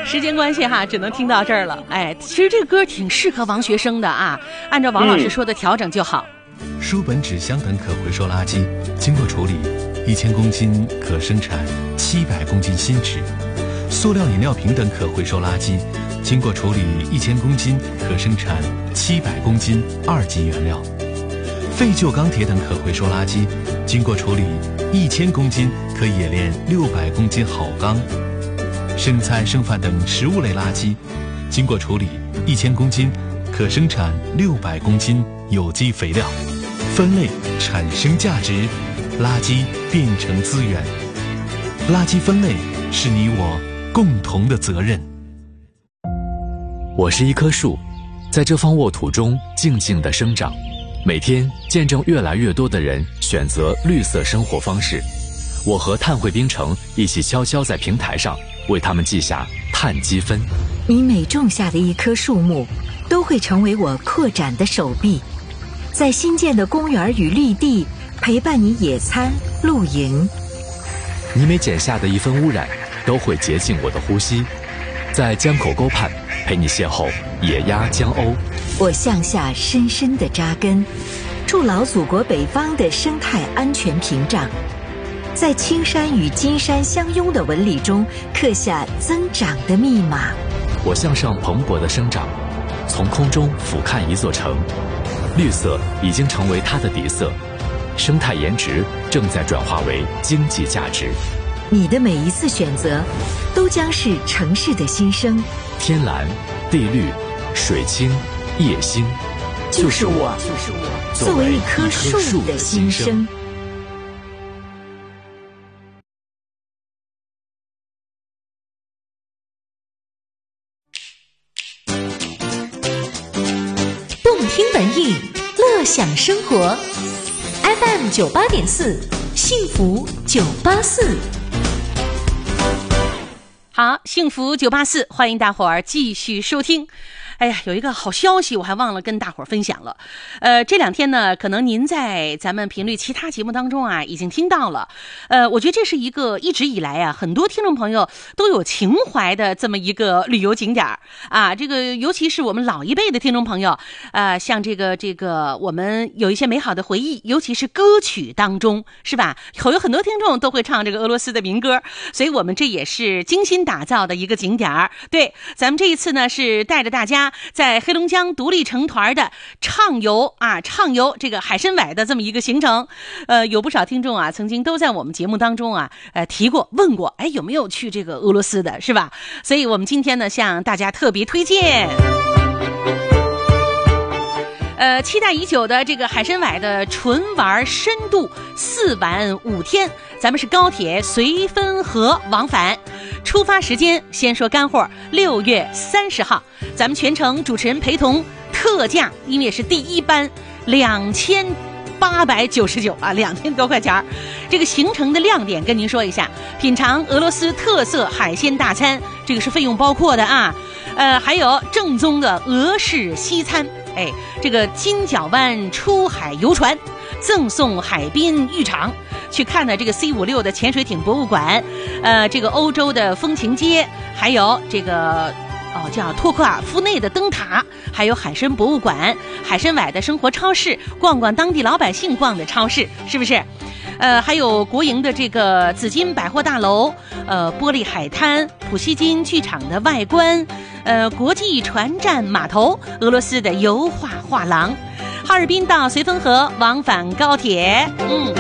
时间关系哈，只能听到这儿了。哎，其实这个歌挺适合王学生的啊，按照王老师说的调整就好。 书本、纸箱等可回收垃圾经过处理，1000公斤可生产700公斤新纸；塑料饮料瓶等可回收垃圾经过处理1000公斤可生产700公斤2级原料；废旧钢铁等可回收垃圾经过处理1000公斤可冶炼600公斤好钢；剩菜剩饭等食物类垃圾经过处理1000公斤可生产600公斤有机肥料。分类产生价值，垃圾变成资源。垃圾分类是你我共同的责任。 我是一棵树，在这方沃土中静静地生长，每天见证越来越多的人选择绿色生活方式。我和碳汇冰城一起悄悄在平台上为他们记下碳积分。 你每种下的一棵树木，都会成为我扩展的手臂，在新建的公园与绿地陪伴你野餐露营。 你每剪下的一分污染，都会洁净我的呼吸，在江口沟畔陪你邂逅野鸭江鸥。 我向下深深地扎根，筑牢祖国北方的生态安全屏障，在青山与金山相拥的纹理中刻下增长的密码。 我向上蓬勃地生长，从空中俯瞰一座城，绿色已经成为它的底色，生态颜值正在转化为经济价值。 你的每一次选择，都将是城市的新生。 天蓝、地绿、水清、夜星， 就是我作为一棵树的新生。 动听文艺，乐享生活。FM 98.4，幸福984。 好，幸福984，欢迎大伙儿继续收听。哎呀，有一个好消息我还忘了跟大伙儿分享了。这两天呢，可能您在咱们频率其他节目当中啊已经听到了。我觉得这是一个一直以来啊很多听众朋友都有情怀的这么一个旅游景点啊。这个尤其是我们老一辈的听众朋友，像这个我们有一些美好的回忆，尤其是歌曲当中，是吧？有很多听众都会唱这个俄罗斯的民歌，所以我们这也是精心打造的一个景点。对，咱们这一次呢是带着大家在黑龙江独立成团的畅游这个海参崴的这么一个行程。有不少听众啊曾经都在我们节目当中啊提过问过，哎，有没有去这个俄罗斯的，是吧？所以我们今天呢向大家特别推荐期待已久的这个海参崴的纯玩深度4晚5天，咱们是高铁绥芬河往返。出发时间先说干货，6月30号，咱们全程主持人陪同，特价，因为是第一班2899啊，2000多块钱。这个行程的亮点跟您说一下，品尝俄罗斯特色海鲜大餐，这个是费用包括的啊。还有正宗的俄式西餐，哎，这个金角湾出海游船，赠送海滨浴场，去看的这个 C56 的潜水艇博物馆，这个欧洲的风情街，还有这个叫托克尔夫内的灯塔，还有海参博物馆，海参崴的生活超市，逛逛当地老百姓逛的超市，是不是？还有国营的这个紫金百货大楼，玻璃海滩，普希金剧场的外观，国际船站码头，俄罗斯的油画画廊，哈尔滨到绥芬河往返高铁。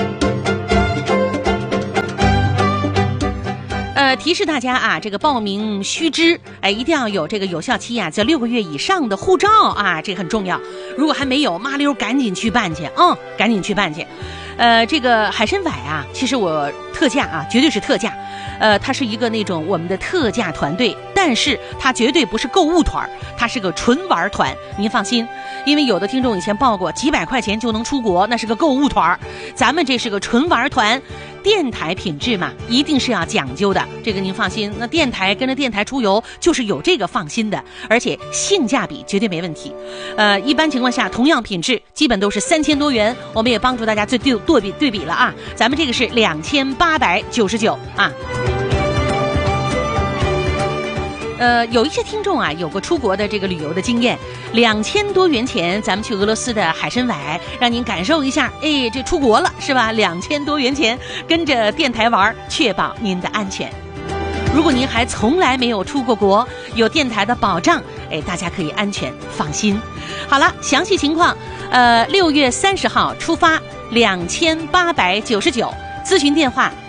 提示大家啊，这个报名须知，一定要有这个有效期啊，在6个月以上的护照啊，这个很重要。如果还没有，麻溜赶紧去办去，赶紧去办去。这个海参崴啊，其实我特价啊，绝对是特价。它是一个那种我们的特价团队，但是它绝对不是购物团，它是个纯玩团。您放心，因为有的听众以前报过几百块钱就能出国，那是个购物团，咱们这是个纯玩团。电台品质嘛，一定是要讲究的，这个您放心。那电台跟着电台出游，就是有这个放心的，而且性价比绝对没问题。一般情况下，同样品质基本都是3000多元，我们也帮助大家对比了啊。咱们这个是2899啊。 有一些听众啊，有过出国的这个旅游的经验，2000多元钱，咱们去俄罗斯的海参崴，让您感受一下，哎，这出国了是吧？2000多元钱，跟着电台玩，确保您的安全。如果您还从来没有出过国，有电台的保障，哎，大家可以安全放心。好了，详细情况，6月30号出发，2899，咨询电话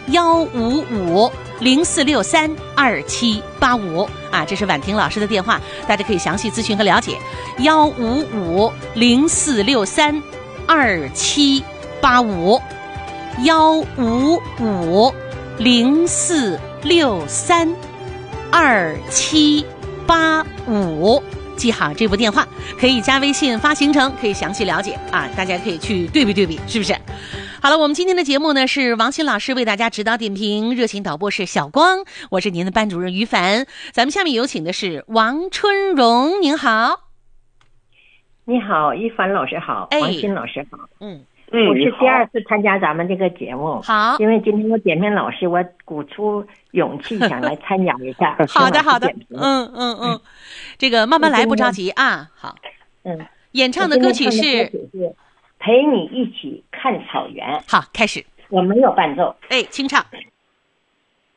155-0463-2785啊，这是婉婷老师的电话，大家可以详细咨询和了解155-0463-2785，155-0463-2785，记好这部电话，可以加微信发行程，可以详细了解啊，大家可以去对比对比，是不是？好了，我们今天的节目呢是王鑫老师为大家指导点评，热情导播是小光，我是您的班主任于凡。咱们下面有请的是王春荣，您好。 你好，于凡老师好，王鑫老师好。我是你好第2次参加咱们这个节目， 好， 因为今天我点评老师，我鼓出勇气想来参加一下。 好的好的听老师点评， 这个慢慢来，不着急啊。好，演唱的歌曲是陪你一起看草原。 好，开始。 我没有伴奏。 哎，清唱。